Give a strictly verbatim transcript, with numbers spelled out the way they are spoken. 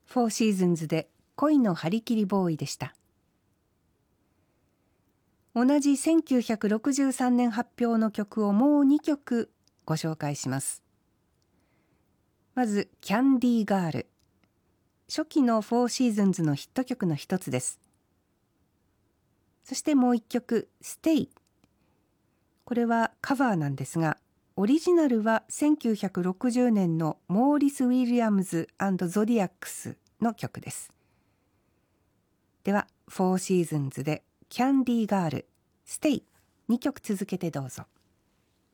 フォーシーズンズで恋の張り切りボーイでした。同じせんきゅうひゃくろくじゅうさんねん発表の曲をもうにきょくご紹介します。まずキャンディーガール、初期のフォーシーズンズのヒット曲の一つです。そしてもう一曲ステイ、これはカバーなんですが、オリジナルはせんきゅうひゃくろくじゅうねんのモーリス・ウィリアムズ&ゾディアックスの曲です。ではフォーシーズンズでキャンディーガール、ステイ、にきょく続けてどうぞ。